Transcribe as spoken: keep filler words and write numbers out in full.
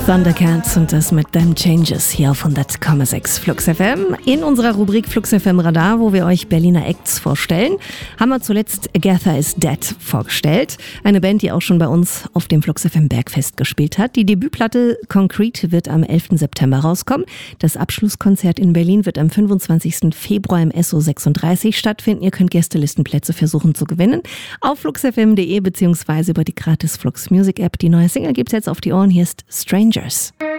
Thundercats und das mit Them Changes hier auf hundert Komma sechs Flux F M. In unserer Rubrik Flux F M Radar, wo wir euch Berliner Acts vorstellen, haben wir zuletzt Agatha is Dead vorgestellt. Eine Band, die auch schon bei uns auf dem Flux F M Bergfest gespielt hat. Die Debütplatte Concrete wird am elften September rauskommen. Das Abschlusskonzert in Berlin wird am fünfundzwanzigsten Februar im S O sechsunddreißig stattfinden. Ihr könnt Gästelistenplätze versuchen zu gewinnen auf flux f m punkt de beziehungsweise über die gratis Flux Music App. Die neue Single gibt's jetzt auf die Ohren. Hier ist Strangers.